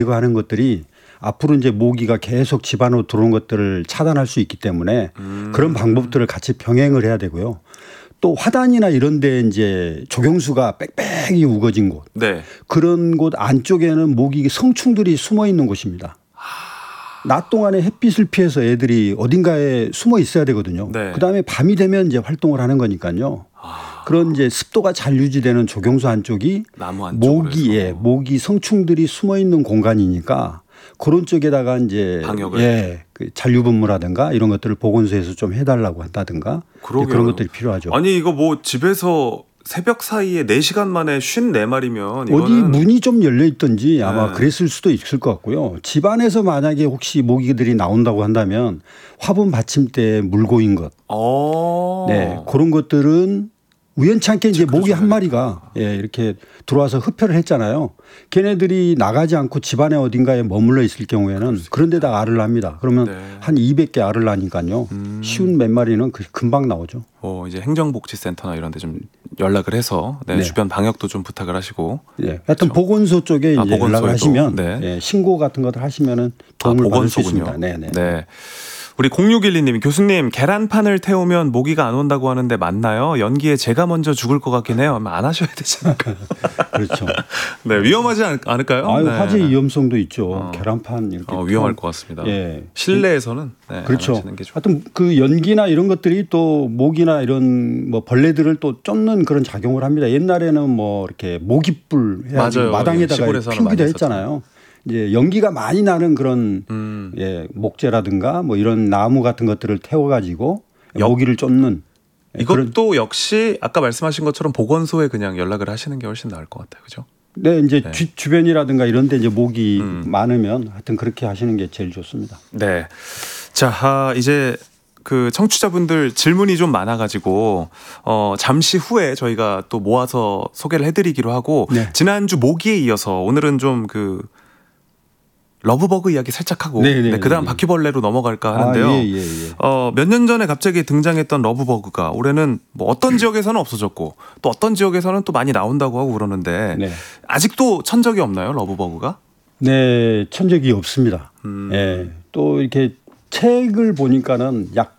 이거 하는 것들이 앞으로 이제 모기가 계속 집 안으로 들어오는 것들을 차단할 수 있기 때문에 그런 방법들을 같이 병행을 해야 되고요. 또 화단이나 이런 데 이제 조경수가 빽빽이 우거진 곳. 네. 그런 곳 안쪽에는 모기 성충들이 숨어 있는 곳입니다. 낮 동안에 햇빛을 피해서 애들이 어딘가에 숨어 있어야 되거든요. 네. 그다음에 밤이 되면 이제 활동을 하는 거니까요. 그런 이제 습도가 잘 유지되는 조경수 안쪽이 나무 안쪽으로 모기 성충들이 숨어 있는 공간이니까 그런 쪽에다가 이제 방역을 그 잔류분무라든가 이런 것들을 보건소에서 좀 해달라고 한다든가 그런 것들이 필요하죠. 아니 이거 뭐 집에서 새벽 사이에 4시간 만에 54마리면 어디 문이 좀 열려 있든지 아마 네. 그랬을 수도 있을 것 같고요. 집안에서 만약에 혹시 모기들이 나온다고 한다면 화분 받침대에 물 고인 것, 네, 그런 것들은 우연찮게 이제 모기 한 마리가 이렇게 들어와서 흡혈을 했잖아요. 걔네들이 나가지 않고 집안에 어딘가에 머물러 있을 경우에는 그런 데다 알을 납니다. 그러면 한 200개 알을 나니까요. 쉬운 몇 마리는 금방 나오죠. 이제 행정복지센터나 이런 데 좀 연락을 해서 주변 방역도 좀 부탁을 하시고. 하여튼 보건소 쪽에 이제 연락을 하시면 신고 같은 것들 하시면은 도움을 받을 수 있습니다. 네. 우리 0612님이 교수님 계란판을 태우면 모기가 안 온다고 하는데 맞나요? 연기에 제가 먼저 죽을 것 같긴 해요. 안 하셔야 되잖아요. 그렇죠. 네, 위험하지 않을까요? 화재 위험성도 있죠. 계란판 이렇게 위험할 것 같습니다. 실내에서는 그렇죠. 안 하시는 게 하여튼 그 연기나 이런 것들이 또 모기나 이런 뭐 벌레들을 또 쫓는 그런 작용을 합니다. 옛날에는 뭐 이렇게 모기불 해가지고 마당에다가 피우기도 했잖아요. 이제 연기가 많이 나는 그런 목재라든가 뭐 이런 나무 같은 것들을 태워가지고 모기를 쫓는 이것도 역시 아까 말씀하신 것처럼 보건소에 그냥 연락을 하시는 게 훨씬 나을 것 같아요, 그렇죠? 네, 이제 주변이라든가 이런데 이제 모기 많으면 하여튼 그렇게 하시는 게 제일 좋습니다. 네, 자 이제 그 청취자분들 질문이 좀 많아가지고 잠시 후에 저희가 또 모아서 소개를 해드리기로 하고 지난주 모기에 이어서 오늘은 좀 그 러브버그 이야기 살짝 하고 그다음 바퀴벌레로 넘어갈까 하는데요. 몇 년 전에 갑자기 등장했던 러브버그가 올해는 뭐 어떤 지역에서는 없어졌고 또 어떤 지역에서는 또 많이 나온다고 하고 그러는데 아직도 천적이 없나요, 러브버그가? 네, 천적이 없습니다. 또 이렇게 책을 보니까는 약